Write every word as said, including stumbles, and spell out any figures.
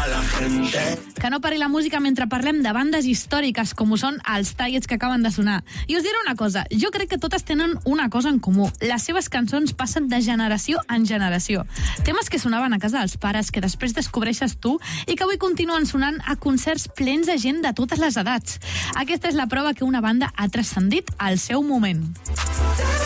a la gente. Que no pari la música mentre parlem de bandes històriques com ho són els Tiets que acaben de sonar. I us diré una cosa, jo crec que totes tenen una cosa en comú. Les seves cançons passen de generació en generació. Temes que sonaven a casa dels pares, que després descobreixes tu i que avui continuen sonant a concerts plens de gent de totes les edats. Aquesta és la prova que una banda ha transcendit al seu moment.